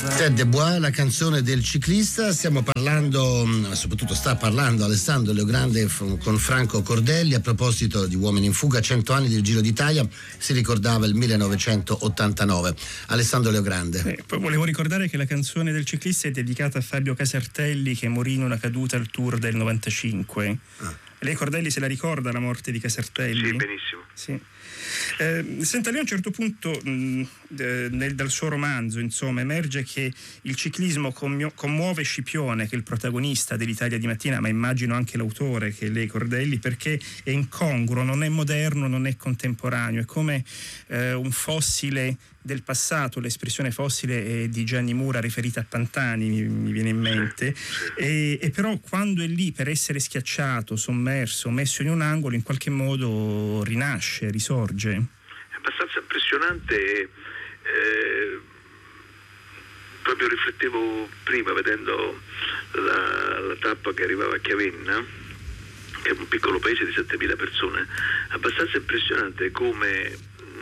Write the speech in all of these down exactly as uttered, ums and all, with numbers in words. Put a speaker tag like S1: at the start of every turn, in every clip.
S1: Ted Bois, la canzone del ciclista. Stiamo parlando, soprattutto sta parlando Alessandro Leogrande con Franco Cordelli a proposito di Uomini in fuga, cento anni del Giro d'Italia, si ricordava il millenovecentottantanove. Alessandro Leogrande.
S2: Eh, poi volevo ricordare che la canzone del ciclista è dedicata a Fabio Casartelli, che morì in una caduta al Tour del novantacinque. Ah. Lei, Cordelli, se la ricorda la morte di Casartelli?
S3: Sì, benissimo.
S2: Sì. Eh, senta, lei a un certo punto mh, eh, nel, dal suo romanzo, insomma, emerge che il ciclismo commio, commuove Scipione, che è il protagonista dell'Italia di mattina, ma immagino anche l'autore, che è lei, Cordelli, perché è incongruo, non è moderno, non è contemporaneo, è come eh, un fossile del passato. L'espressione fossile è di Gianni Mura riferita a Pantani, mi, mi viene in mente, e, e però quando è lì per essere schiacciato, sommerso, messo in un angolo, in qualche modo rinasce, risorge.
S3: È abbastanza impressionante. Eh, proprio riflettevo prima vedendo la, la tappa che arrivava a Chiavenna, che è un piccolo paese di settemila persone, abbastanza impressionante come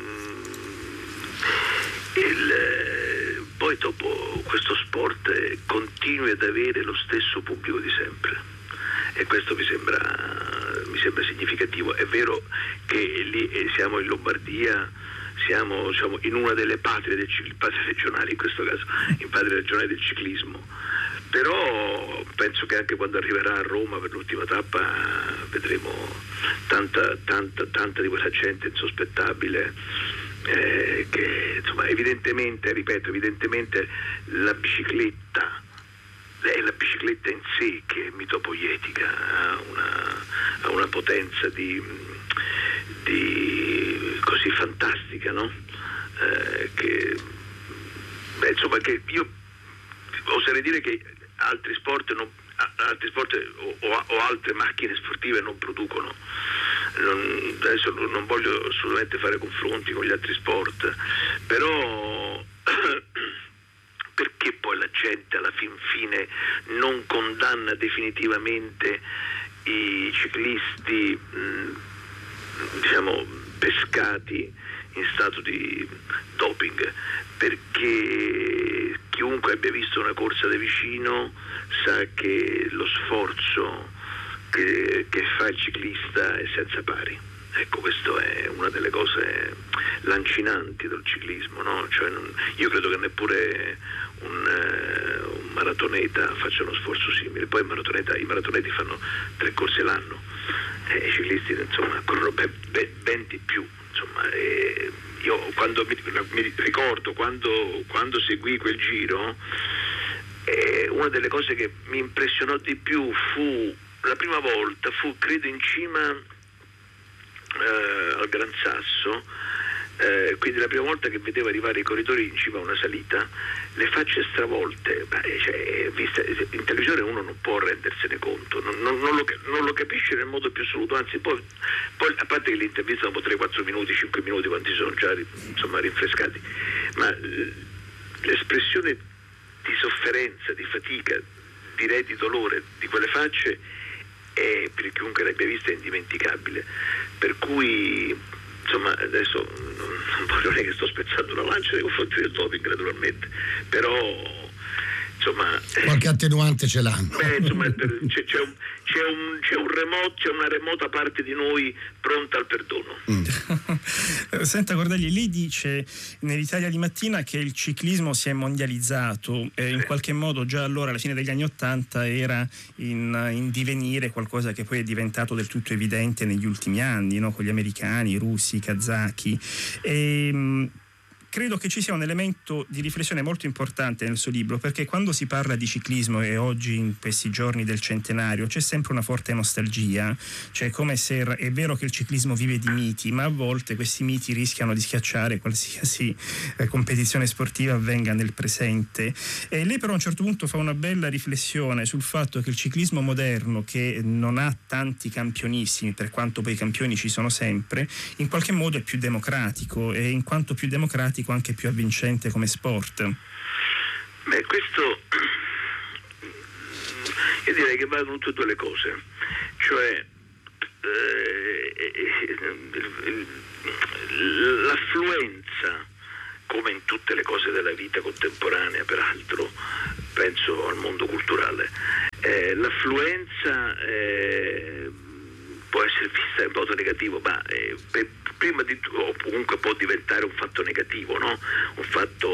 S3: Il, poi dopo questo sport continui ad avere lo stesso pubblico di sempre, e questo mi sembra, mi sembra significativo. È vero che lì siamo in Lombardia, siamo, siamo in una delle patrie del ciclismo, patrie regionali in questo caso, in patria regionale del ciclismo, però penso che anche quando arriverà a Roma per l'ultima tappa vedremo tanta, tanta, tanta di quella gente insospettabile. Eh, che insomma evidentemente, ripeto, evidentemente la bicicletta è la bicicletta in sé che è mitopoietica, ha una, ha una potenza di, di così fantastica, no? Eh, che beh, insomma, che io oserei dire che altri sport non, altri sport o, o, o altre macchine sportive non producono. Non, adesso non voglio assolutamente fare confronti con gli altri sport, però perché poi la gente alla fin fine non condanna definitivamente i ciclisti mh, diciamo pescati in stato di doping? Perché chiunque abbia visto una corsa da vicino sa che lo sforzo Che, che fa il ciclista è senza pari. Ecco, questo è una delle cose lancinanti del ciclismo, no? Cioè non, io credo che neppure un, uh, un maratoneta faccia uno sforzo simile. Poi il maratoneta, i maratoneti fanno tre corse l'anno, e i ciclisti insomma corrono ben, ben, ben di più. Insomma, e io quando mi, mi ricordo quando, quando seguì quel giro, eh, una delle cose che mi impressionò di più fu la prima volta, fu credo in cima eh, al Gran Sasso, eh, quindi la prima volta che vedevo arrivare i corridori in cima a una salita, le facce stravolte. Beh, cioè, vista, in televisione uno non può rendersene conto, non, non, non, lo, non lo capisce nel modo più assoluto, anzi poi, poi a parte che l'intervista dopo tre quattro minuti, cinque minuti, quanti sono già insomma rinfrescati, ma l'espressione di sofferenza, di fatica, direi di dolore di quelle facce è, per chiunque l'abbia vista, è indimenticabile. Per cui insomma adesso non, non voglio dire che sto spezzando una lancia nei confronti del doping, naturalmente, però insomma
S1: qualche attenuante ce l'hanno.
S3: Beh, insomma, c'è, c'è, un, c'è, un, c'è, un remoto, c'è una remota parte di noi pronta al perdono.
S2: Mm. Senta Cordelli, lei dice nell'Italia di mattina che il ciclismo si è mondializzato, e in qualche modo già allora alla fine degli anni Ottanta era in, in divenire, qualcosa che poi è diventato del tutto evidente negli ultimi anni, no? Con gli americani, i russi, i kazaki. E, credo che ci sia un elemento di riflessione molto importante nel suo libro, perché quando si parla di ciclismo, e oggi in questi giorni del centenario, c'è sempre una forte nostalgia, cioè come se è vero che il ciclismo vive di miti, ma a volte questi miti rischiano di schiacciare qualsiasi eh, competizione sportiva avvenga nel presente. E lei però a un certo punto fa una bella riflessione sul fatto che il ciclismo moderno, che non ha tanti campionissimi, per quanto poi i campioni ci sono sempre, in qualche modo è più democratico, e in quanto più democratico anche più avvincente come sport.
S3: Beh, questo io direi che vanno tutte e due le cose, cioè eh, l'affluenza come in tutte le cose della vita contemporanea, peraltro, penso al mondo culturale, eh, l'affluenza eh, può essere vista in modo negativo, ma eh, per, prima di o comunque può diventare un fatto negativo, no? Un fatto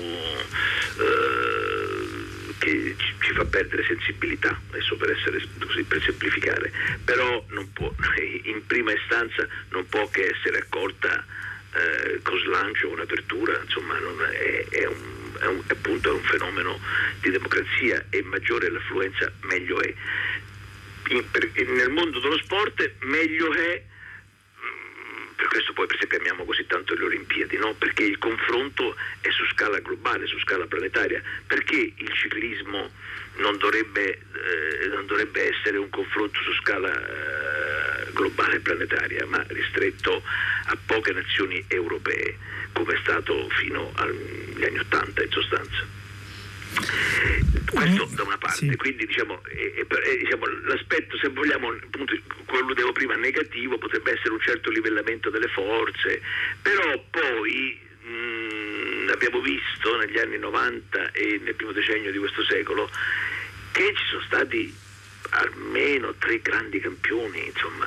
S3: eh, che ci, ci fa perdere sensibilità, adesso per essere così, per semplificare, però non può, in prima istanza non può che essere accolta eh, con slancio, un'apertura, insomma non è, è un È un, appunto è un fenomeno di democrazia, e maggiore l'affluenza meglio è. In, per, nel mondo dello sport meglio è, per questo poi per esempio amiamo così tanto le Olimpiadi, no? Perché il confronto è su scala globale, su scala planetaria. Perché il ciclismo non dovrebbe, eh, non dovrebbe essere un confronto su scala eh, globale e planetaria, ma ristretto a poche nazioni europee, come è stato fino agli anni Ottanta in sostanza. Questo da una parte, sì. Quindi diciamo, è, è, diciamo l'aspetto, se vogliamo, appunto, quello che dicevo prima, negativo potrebbe essere un certo livellamento delle forze, però poi mh, abbiamo visto negli anni novanta e nel primo decennio di questo secolo che ci sono stati almeno tre grandi campioni, insomma,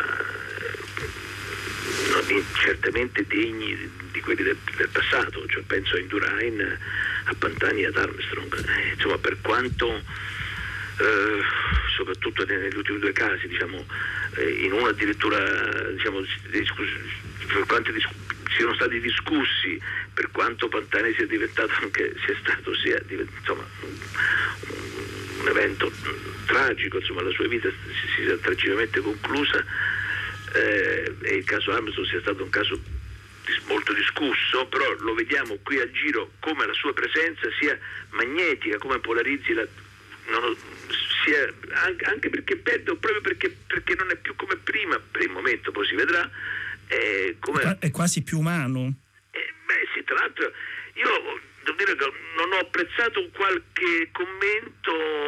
S3: non, certamente degni di quelli del, del passato, cioè penso a Indurain, a Pantani e ad Armstrong. Eh, insomma, per quanto eh, soprattutto negli ultimi due casi, diciamo, eh, in uno addirittura, diciamo, per quanto discu- siano stati discussi, per quanto Pantani sia diventato anche sia stato sia insomma un, un evento tragico, insomma la sua vita si sia tragicamente conclusa, eh, e il caso Armstrong sia stato un caso molto discusso, però lo vediamo qui al Giro come la sua presenza sia magnetica, come polarizzi la, non, sia, anche, anche perché perde, o proprio perché, perché non è più come prima, per il momento, poi si vedrà, eh, come,
S2: è quasi più umano.
S3: Eh, beh sì, tra l'altro io devo dire che non ho apprezzato un qualche commento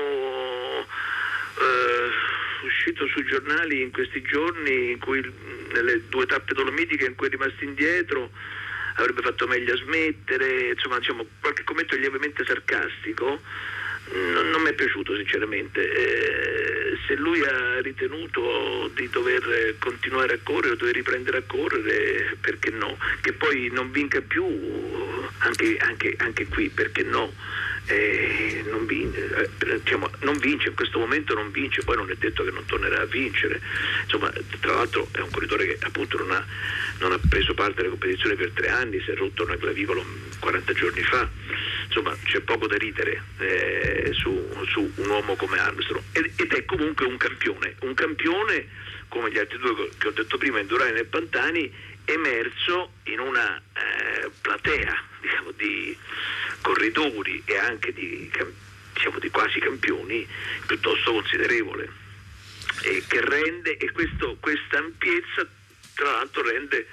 S3: eh, uscito sui giornali in questi giorni, in cui nelle due tappe dolomitiche in cui è rimasto indietro avrebbe fatto meglio a smettere, insomma, diciamo, qualche commento lievemente sarcastico non, non mi è piaciuto sinceramente. Eh, se lui ha ritenuto di dover continuare a correre o dover riprendere a correre, perché no? Che poi non vinca più anche, anche, anche qui, perché no? Eh, non, vince, eh, diciamo, non vince in questo momento, non vince, poi non è detto che non tornerà a vincere, insomma, tra l'altro è un corridore che appunto non ha, non ha preso parte alle competizioni per tre anni, si è rotto una clavicola quaranta giorni fa, insomma c'è poco da ridere eh, su, su un uomo come Armstrong, ed, ed è comunque un campione, un campione come gli altri due che ho detto prima, Indurain e Pantani, emerso in una eh, platea, diciamo, di corridori e anche di, diciamo, di quasi campioni piuttosto considerevole, e che rende, e questo, questa ampiezza tra l'altro rende,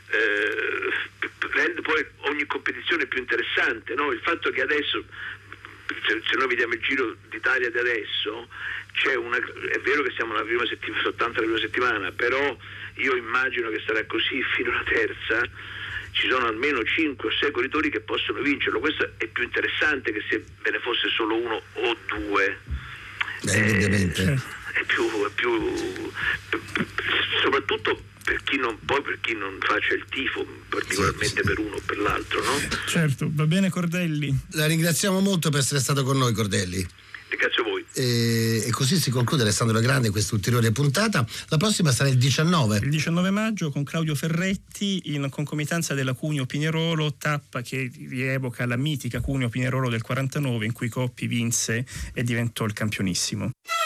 S3: eh, rende poi ogni competizione più interessante, no? Il fatto che adesso, se, se noi vediamo il Giro d'Italia di adesso, c'è una, è vero che siamo alla prima settimana, soltanto alla prima settimana, però io immagino che sarà così fino alla terza. Ci sono almeno cinque o sei corridori che possono vincerlo. Questo è più interessante che se ve ne fosse solo uno o due.
S1: Beh, indubbiamente.
S3: È, è più, è più soprattutto per chi non poi per chi non faccia il tifo particolarmente, sì, sì, per uno o per l'altro, no?
S2: Certo, va bene Cordelli.
S1: La ringraziamo molto per essere stato con noi, Cordelli.
S3: Ringrazio voi.
S1: E, e così si conclude Alessandro Grande questa ulteriore puntata. La prossima sarà il diciannove.
S2: Il diciannove maggio con Claudio Ferretti in concomitanza della Cuneo Pinerolo, tappa che rievoca la mitica Cuneo Pinerolo del quarantanove in cui Coppi vinse e diventò il campionissimo.